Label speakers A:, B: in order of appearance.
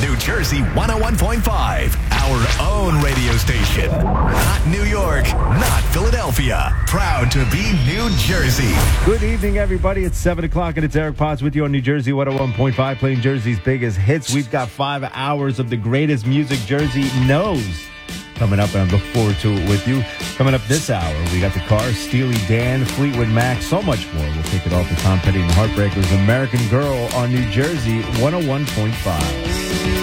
A: New Jersey 101.5, our own radio station. Not New York, not Philadelphia. Proud to be New Jersey.
B: Good evening, everybody. It's 7 o'clock, and it's Eric Potts with you on New Jersey 101.5, playing Jersey's biggest hits. We've got 5 hours of the greatest music Jersey knows coming up, and I look forward to it with you. Coming up this hour, we got the Cars, Steely Dan, Fleetwood Mac, so much more. We'll kick it off with Tom Petty and the Heartbreakers, American Girl on New Jersey 101.5.